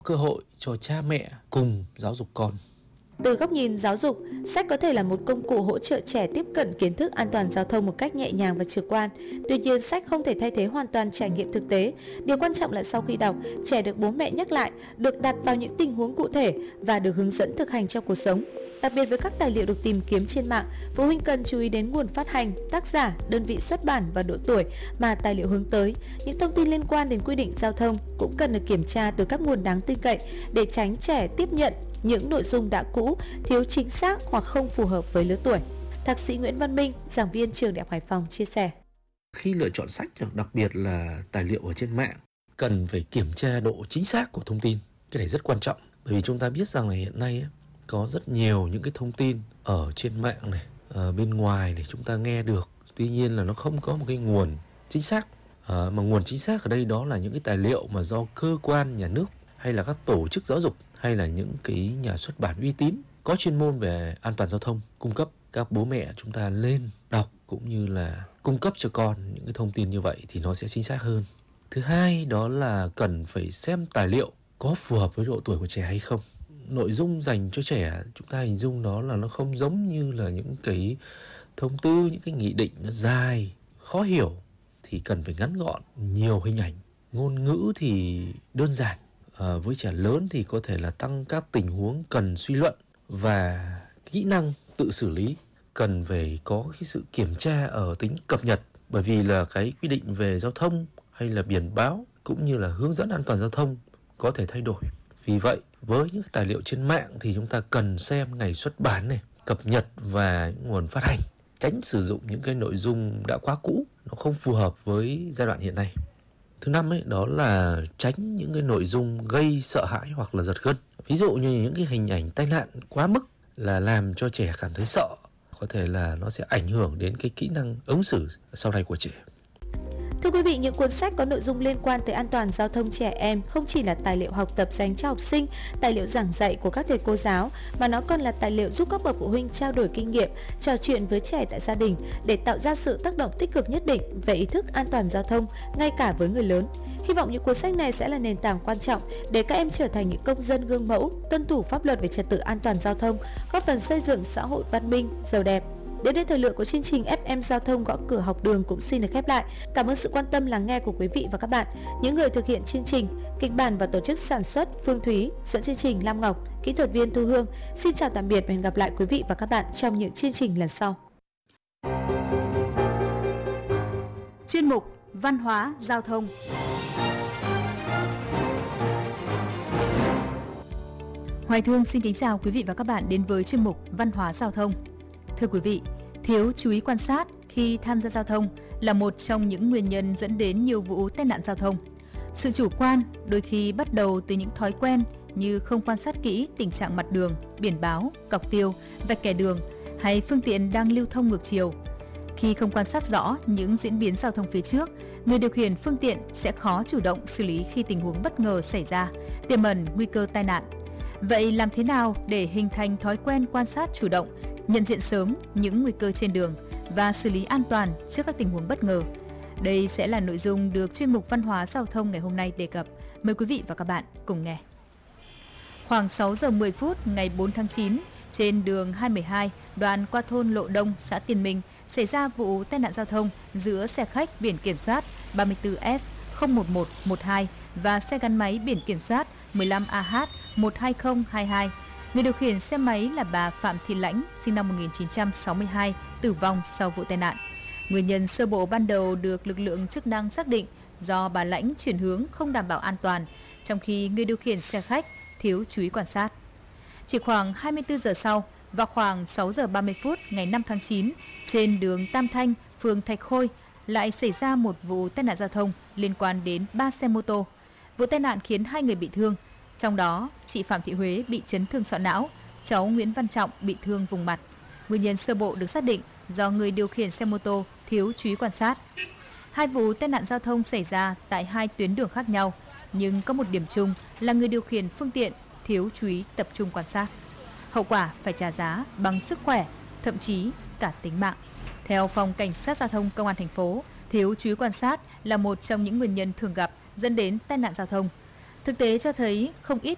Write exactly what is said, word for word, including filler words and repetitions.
cơ hội cho cha mẹ cùng giáo dục con. Từ góc nhìn giáo dục, sách có thể là một công cụ hỗ trợ trẻ tiếp cận kiến thức an toàn giao thông một cách nhẹ nhàng và trực quan. Tuy nhiên, sách không thể thay thế hoàn toàn trải nghiệm thực tế. Điều quan trọng là sau khi đọc, trẻ được bố mẹ nhắc lại, được đặt vào những tình huống cụ thể và được hướng dẫn thực hành trong cuộc sống. Đặc biệt với các tài liệu được tìm kiếm trên mạng, phụ huynh cần chú ý đến nguồn phát hành, tác giả, đơn vị xuất bản và độ tuổi mà tài liệu hướng tới. Những thông tin liên quan đến quy định giao thông cũng cần được kiểm tra từ các nguồn đáng tin cậy để tránh trẻ tiếp nhận những nội dung đã cũ, thiếu chính xác hoặc không phù hợp với lứa tuổi. Thạc sĩ Nguyễn Văn Minh, giảng viên trường Đại học Hải Phòng chia sẻ. Khi lựa chọn sách, đặc biệt là tài liệu ở trên mạng, cần phải kiểm tra độ chính xác của thông tin. Cái này rất quan trọng, bởi vì chúng ta biết rằng là hiện nay có rất nhiều những cái thông tin ở trên mạng này, ở bên ngoài để chúng ta nghe được. Tuy nhiên là nó không có một cái nguồn chính xác. À, mà nguồn chính xác ở đây đó là những cái tài liệu mà do cơ quan nhà nước hay là các tổ chức giáo dục hay là những cái nhà xuất bản uy tín có chuyên môn về an toàn giao thông cung cấp. Các bố mẹ chúng ta lên đọc cũng như là cung cấp cho con những cái thông tin như vậy thì nó sẽ chính xác hơn. Thứ hai đó là cần phải xem tài liệu có phù hợp với độ tuổi của trẻ hay không. Nội dung dành cho trẻ chúng ta hình dung đó là nó không giống như là những cái thông tư, những cái nghị định nó dài, khó hiểu thì cần phải ngắn gọn, nhiều hình ảnh. Ngôn ngữ thì đơn giản. À, với trẻ lớn thì có thể là tăng các tình huống cần suy luận và kỹ năng tự xử lý, cần phải có cái sự kiểm tra ở tính cập nhật, bởi vì là cái quy định về giao thông hay là biển báo cũng như là hướng dẫn an toàn giao thông có thể thay đổi. Vì vậy với những tài liệu trên mạng thì chúng ta cần xem ngày xuất bản này, cập nhật và nguồn phát hành, tránh sử dụng những cái nội dung đã quá cũ, nó không phù hợp với giai đoạn hiện nay. Thứ năm ấy, đó là tránh những cái nội dung gây sợ hãi hoặc là giật gân. Ví dụ như những cái hình ảnh tai nạn quá mức là làm cho trẻ cảm thấy sợ, có thể là nó sẽ ảnh hưởng đến cái kỹ năng ứng xử sau này của trẻ. Thưa quý vị, những cuốn sách có nội dung liên quan tới an toàn giao thông trẻ em không chỉ là tài liệu học tập dành cho học sinh, tài liệu giảng dạy của các thầy cô giáo, mà nó còn là tài liệu giúp các bậc phụ huynh trao đổi kinh nghiệm, trò chuyện với trẻ tại gia đình để tạo ra sự tác động tích cực nhất định về ý thức an toàn giao thông ngay cả với người lớn. Hy vọng những cuốn sách này sẽ là nền tảng quan trọng để các em trở thành những công dân gương mẫu, tuân thủ pháp luật về trật tự an toàn giao thông, góp phần xây dựng xã hội văn minh, giàu đẹp. Đến đây thời lượng của chương trình ép em Giao thông Gõ Cửa Học Đường cũng xin được khép lại. Cảm ơn sự quan tâm lắng nghe của quý vị và các bạn. Những người thực hiện chương trình, kịch bản và tổ chức sản xuất Phương Thúy, dẫn chương trình Lam Ngọc, kỹ thuật viên Thu Hương. Xin chào tạm biệt và hẹn gặp lại quý vị và các bạn trong những chương trình lần sau. Chuyên mục Văn hóa Giao thông. Hoài Thương xin kính chào quý vị và các bạn đến với chuyên mục Văn hóa Giao thông. Thưa quý vị, thiếu chú ý quan sát khi tham gia giao thông là một trong những nguyên nhân dẫn đến nhiều vụ tai nạn giao thông. Sự chủ quan đôi khi bắt đầu từ những thói quen như không quan sát kỹ tình trạng mặt đường, biển báo, cọc tiêu, vạch kẻ đường hay phương tiện đang lưu thông ngược chiều. Khi không quan sát rõ những diễn biến giao thông phía trước, người điều khiển phương tiện sẽ khó chủ động xử lý khi tình huống bất ngờ xảy ra, tiềm ẩn nguy cơ tai nạn. Vậy làm thế nào để hình thành thói quen quan sát chủ động, nhận diện sớm những nguy cơ trên đường và xử lý an toàn trước các tình huống bất ngờ? Đây sẽ là nội dung được chuyên mục Văn hóa Giao thông ngày hôm nay đề cập. Mời quý vị và các bạn cùng nghe. Khoảng sáu giờ mười phút ngày bốn tháng chín, trên đường hai một hai, đoạn qua thôn Lộ Đông, xã Tiên Minh, xảy ra vụ tai nạn giao thông giữa xe khách biển kiểm soát ba mươi tư F không một một một hai và xe gắn máy biển kiểm soát mười lăm A H một hai không hai hai. Người điều khiển xe máy là bà Phạm Thị Lãnh, sinh năm một nghìn chín trăm sáu mươi hai, tử vong sau vụ tai nạn. Nguyên nhân sơ bộ ban đầu được lực lượng chức năng xác định do bà Lãnh chuyển hướng không đảm bảo an toàn, trong khi người điều khiển xe khách thiếu chú ý quan sát. Chỉ khoảng hai mươi tư giờ sau, vào khoảng sáu giờ ba mươi phút ngày năm tháng chín, trên đường Tam Thanh, phường Thạch Khôi, lại xảy ra một vụ tai nạn giao thông liên quan đến ba xe mô tô. Vụ tai nạn khiến hai người bị thương, trong đó chị Phạm Thị Huế bị chấn thương sọ não, cháu Nguyễn Văn Trọng bị thương vùng mặt. Nguyên nhân sơ bộ được xác định do người điều khiển xe mô tô thiếu chú ý quan sát. Hai vụ tai nạn giao thông xảy ra tại hai tuyến đường khác nhau, nhưng có một điểm chung là người điều khiển phương tiện thiếu chú ý tập trung quan sát. Hậu quả phải trả giá bằng sức khỏe, thậm chí cả tính mạng. Theo Phòng Cảnh sát Giao thông Công an thành phố, thiếu chú ý quan sát là một trong những nguyên nhân thường gặp dẫn đến tai nạn giao thông. Thực tế cho thấy không ít